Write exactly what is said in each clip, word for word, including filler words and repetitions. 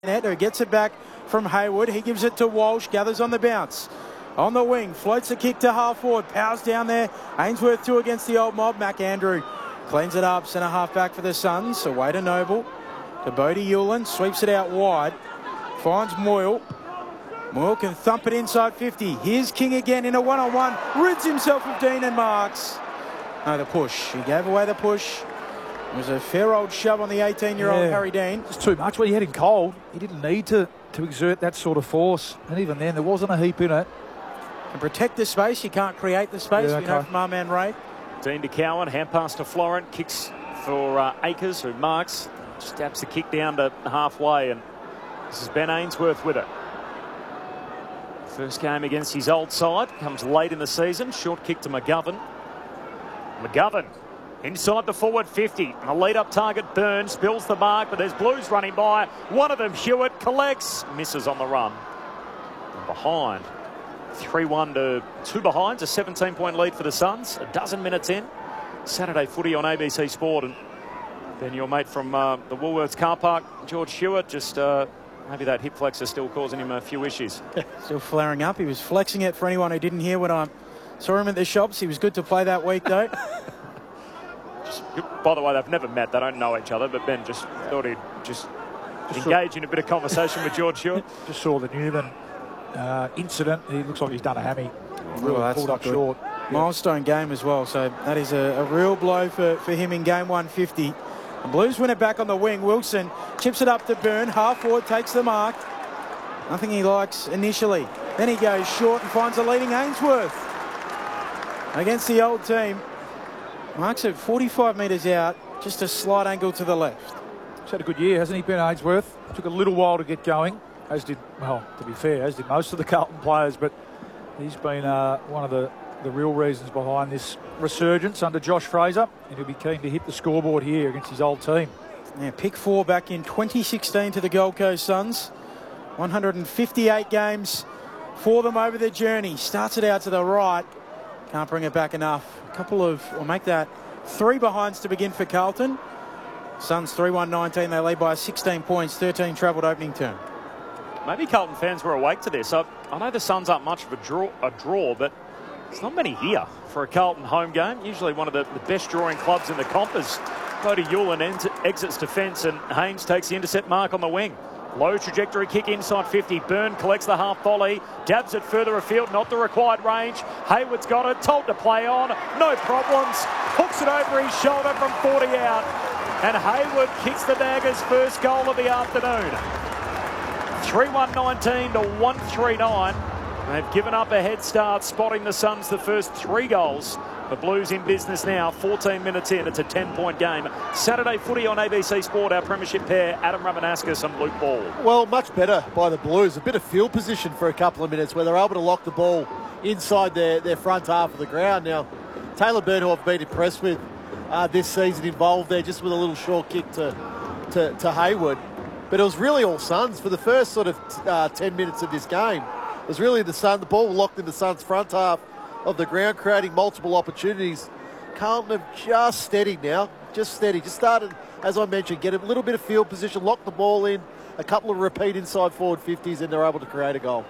Who gets it back from Hayward. He gives it to Walsh, gathers on the bounce. On the wing, floats the kick to half forward, powers down there. Ainsworth two against the old mob. McAndrew cleans it up, centre half back for the Suns. Away to Noble, to Bodie Hewlin, sweeps it out wide, finds Moyle. Moyle can thump it inside fifty. Here's King again in a one-on-one, rids himself of Dean and marks. No, the push. He gave away the push. It was a fair old shove on the eighteen-year-old yeah, Harry Dean. It's too much. When he had him cold, he didn't need to, to exert that sort of force. And even then, there wasn't a heap in it. And protect the space. You can't create the space. Yeah, we okay. know from our man Ray. Dean to Cowan, hand pass to Florent, kicks for uh, Akers, who marks, stabs the kick down to halfway, and this is Ben Ainsworth with it. First game against his old side, comes late in the season, short kick to McGovern. McGovern inside the forward fifty, and the lead-up target Burns, spills the mark, but there's Blues running by. One of them, Hewitt, collects, misses on the run. And behind. three one to two behinds, a seventeen-point lead for the Suns, a dozen minutes in. Saturday footy on A B C Sport, and then your mate from uh, the Woolworths car park, George Hewitt, just uh, maybe that hip flexor still causing him a few issues. Still flaring up. He was flexing it for anyone who didn't hear when I saw him at the shops. He was good to play that week, though. Just, by the way, they've never met, they don't know each other, but Ben just thought he'd just, just engage saw, in a bit of conversation with George Hewitt. Just saw the Newman Uh, incident. He looks like he's done a hammy. Really well, pulled up short. Milestone yeah. game as well, so that is a, a real blow for, for him in game one fifty. The Blues win it back on the wing. Wilson chips it up to Byrne. Half forward, takes the mark. Nothing he likes initially. Then he goes short and finds a leading Ainsworth against the old team. Marks it forty-five metres out, just a slight angle to the left. He's had a good year, hasn't he, Ben Ainsworth? Took a little while to get going. As did, well, to be fair, as did most of the Carlton players, but he's been uh, one of the, the real reasons behind this resurgence under Josh Fraser, and he'll be keen to hit the scoreboard here against his old team. Yeah, pick four back in twenty sixteen to the Gold Coast Suns. one hundred fifty-eight games for them over the journey. Starts it out to the right. Can't bring it back enough. A couple of, or make that three behinds to begin for Carlton. Suns three one nineteen, they lead by sixteen points, thirteen travelled opening term. Maybe Carlton fans were awake to this. I, I know the Suns aren't much of a draw, a draw, but there's not many here for a Carlton home game. Usually one of the, the best drawing clubs in the comp as Bodie Hewlin exits defence and Haynes takes the intercept mark on the wing. Low trajectory kick inside fifty. Byrne collects the half volley, dabs it further afield, not the required range. Hayward's got it, told to play on, no problems. Hooks it over his shoulder from forty out. And Hayward kicks the Daggers' first goal of the afternoon. three one nineteen to one three nine. They've given up a head start, spotting the Suns the first three goals. The Blues in business now, fourteen minutes in. It's a ten-point game. Saturday footy on A B C Sport, our premiership pair, Adam Ramanauskas and Luke Ball. Well, much better by the Blues. A bit of field position for a couple of minutes where they're able to lock the ball inside their, their front half of the ground. Now, Taylor Byrne, who I've been impressed with uh, this season, involved there just with a little short kick to, to, to Hayward. But it was really all Suns for the first sort of uh, ten minutes of this game. It was really the Sun, the ball locked in the Suns' front half of the ground, creating multiple opportunities. Carlton have just steadied now, just steady. Just started, as I mentioned, get a little bit of field position, lock the ball in, a couple of repeat inside forward fifties, and they're able to create a goal.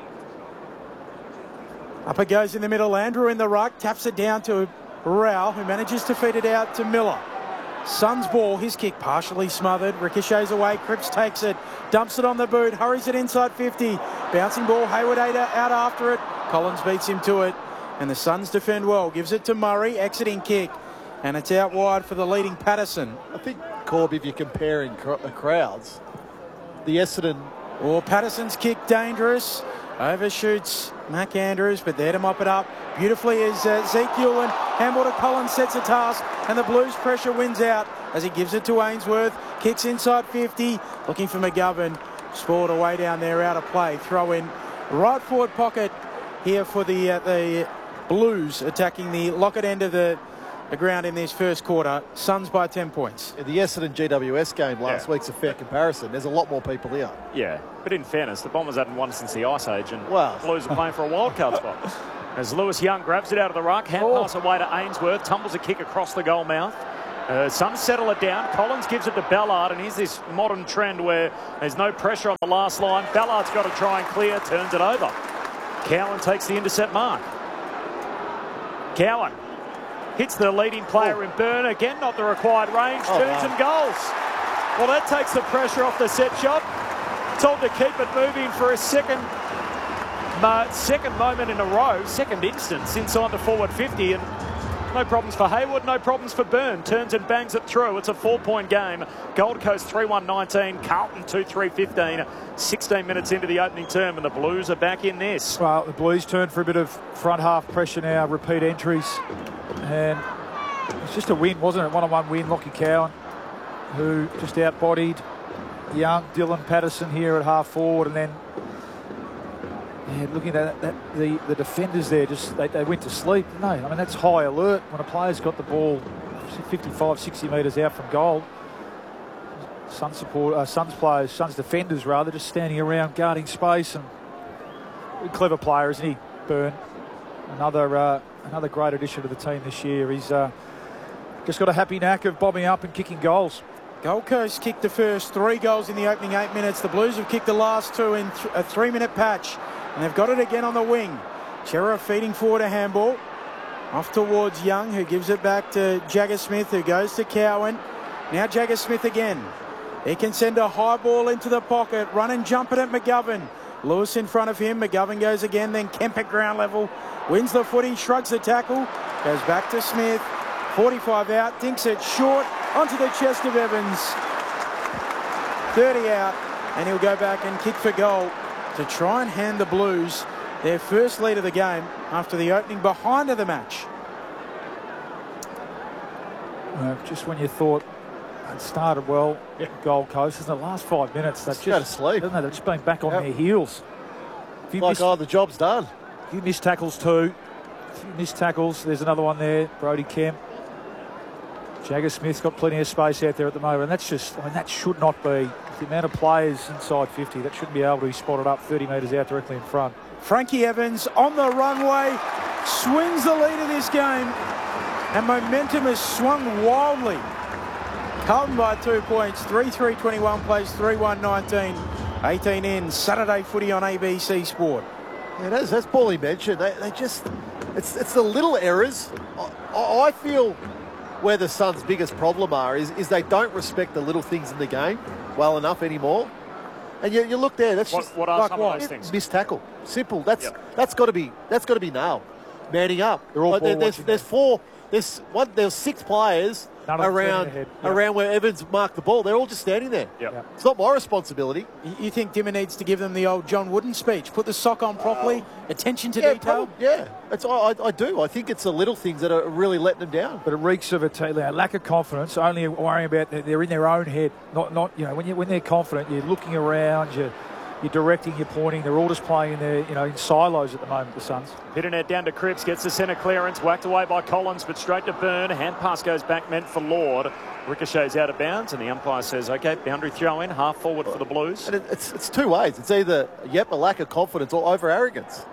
Up it goes in the middle. Andrew in the ruck, taps it down to Rao, who manages to feed it out to Miller. Suns ball, his kick partially smothered, ricochets away, Cripps takes it, dumps it on the boot, hurries it inside fifty, bouncing ball, Hayward out after it, Collins beats him to it, and the Suns defend well, gives it to Murray, exiting kick, and it's out wide for the leading Patterson. I think, Corb, if you're comparing cr crowds, the Essendon... Or Patterson's kick dangerous, overshoots McAndrews, but there to mop it up beautifully is uh, Zeke Hewlin. Handball to Collins sets a task, and the Blues pressure wins out as he gives it to Ainsworth. Kicks inside fifty, looking for McGovern. Sport away down there, out of play. Throw in right forward pocket here for the uh, the Blues, attacking the Lockett end of the, the ground in this first quarter. Suns by ten points. The Essendon G W S game last yeah. week's a fair comparison. There's a lot more people here. Yeah, but in fairness, the Bombers hadn't won since the Ice Age, and wow. the Blues are playing for a wild card spot. As Lewis Young grabs it out of the ruck, hand oh. pass away to Ainsworth, tumbles a kick across the goal mouth. Uh, some settle it down. Collins gives it to Ballard, and here's this modern trend where there's no pressure on the last line. Ballard's got to try and clear, turns it over. Cowan takes the intercept mark. Cowan hits the leading player oh. in Byrne. Again, not the required range. Oh, turns wow. and goals. Well, that takes the pressure off the set shot. Told to keep it moving for a second, uh, second moment in a row, second instance inside the forward fifty. And no problems for Hayward, no problems for Byrne. Turns and bangs it through. It's a four-point game. Gold Coast three one nineteen, Carlton two three fifteen. sixteen minutes into the opening term, and the Blues are back in this. Well, the Blues turn for a bit of front half pressure now, repeat entries. And it's just a win, wasn't it? One-on-one win, Lockie Cowan, who just out-bodied young Dylan Patterson here at half forward, and then yeah, looking at that, that, the, the defenders there, just they, they went to sleep. No, I mean, that's high alert when a player's got the ball fifty-five, sixty metres out from goal. Suns support, uh, Suns players, Suns defenders rather, just standing around guarding space, and a clever player, isn't he, Byrne? Another uh, another great addition to the team this year. He's uh, just got a happy knack of bobbing up and kicking goals. Gold Coast kicked the first three goals in the opening eight minutes. The Blues have kicked the last two in th a three-minute patch, and they've got it again on the wing. Chera feeding forward a handball. Off towards Young, who gives it back to Jagger Smith, who goes to Cowan. Now Jagger Smith again. He can send a high ball into the pocket. Run and jump it at McGovern. Lewis in front of him. McGovern goes again. Then Kemp at ground level. Wins the footy. Shrugs the tackle. Goes back to Smith. forty-five out. Dinks it short. Onto the chest of Evans. thirty out. And he'll go back and kick for goal to try and hand the Blues their first lead of the game after the opening behind of the match. Uh, just when you thought it started well, yeah. Gold Coast, in the last five minutes, they've just, just go to sleep. They? They've just been back on yep. their heels. If you like, miss, oh, the job's done. If you miss tackles too, if you miss tackles, there's another one there, Brody Kemp. Jagger Smith's got plenty of space out there at the moment, and that's just, I mean, that should not be, the amount of players inside fifty, that shouldn't be able to be spotted up thirty metres out directly in front. Frankie Evans on the runway, swings the lead of this game, and momentum has swung wildly. Carlton by two points, three three twenty-one plays three one nineteen, eighteen in, Saturday footy on A B C Sport. Yeah, as, as Paulie mentioned, they, they just, it's, it's the little errors. I, I feel where the Suns' biggest problem are is, is they don't respect the little things in the game well enough anymore. And you, you look there, that's what, just what are like some what? of those things? Missed tackle. Simple. That's yep. that's got to be that's got to be nailed. Manning up. They're all like, there, there's, watching there's four. There's one. There's six players None of them around turning their head. around Yep. where Evans marked the ball. They're all just standing there. Yep. Yep. It's not my responsibility. You, you think Dimmer needs to give them the old John Wooden speech? Put the sock on properly, attention to Yeah, detail. probably, yeah. It's, I, I do. I think it's the little things that are really letting them down. But it reeks of a, t- a lack of confidence, only worrying about they're, they're in their own head. Not, not you know, when, you, when they're confident, you're looking around, you're, you're directing, you're pointing. They're all just playing in their, you know, in silos at the moment, the Suns. Pitternet down to Cripps, gets the centre clearance, whacked away by Collins, but straight to Byrne. Hand pass goes back, meant for Lord. Ricochets out of bounds, and the umpire says, OK, boundary throw in, half forward for the Blues. And it, it's, it's two ways. It's either, yep, a lack of confidence or over arrogance.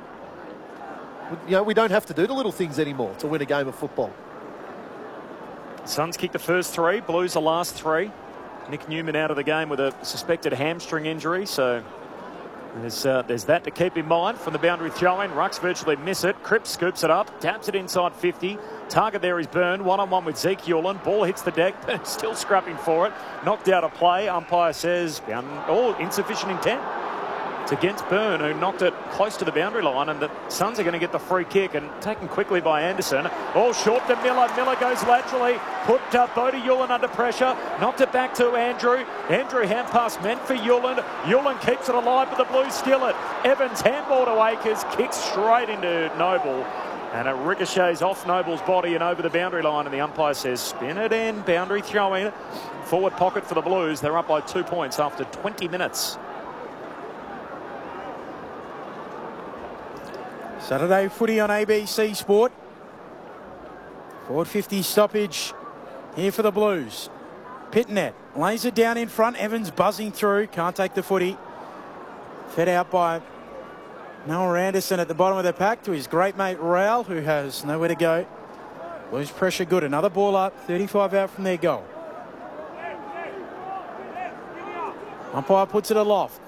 You know, we don't have to do the little things anymore to win a game of football. Suns kick the first three, Blues the last three. Nick Newman out of the game with a suspected hamstring injury, so there's, uh, there's that to keep in mind from the boundary throw-in. Rucks virtually miss it. Cripps scoops it up, taps it inside fifty. Target there is Byrne, one-on-one with Zeke Hewlin. Ball hits the deck, but still scrapping for it. Knocked out of play. Umpire says, oh, insufficient intent. It's against Byrne, who knocked it close to the boundary line, and the Suns are going to get the free kick, and taken quickly by Anderson. All short to Miller. Miller goes laterally, put uh, Bodie Hewlin under pressure, knocked it back to Andrew. Andrew hand pass meant for Hewlin. Hewlin keeps it alive, but the Blues steal it. Evans handball to Akers, kicks straight into Noble, and it ricochets off Noble's body and over the boundary line, and the umpire says spin it in, boundary throw in, forward pocket for the Blues. They're up by two points after twenty minutes. Saturday footy on A B C Sport. forward fifty stoppage here for the Blues. Pitternet lays it down in front. Evans buzzing through. Can't take the footy. Fed out by Noah Anderson at the bottom of the pack to his great mate Raul, who has nowhere to go. Lose pressure good. Another ball up. thirty-five out from their goal. Umpire puts it aloft.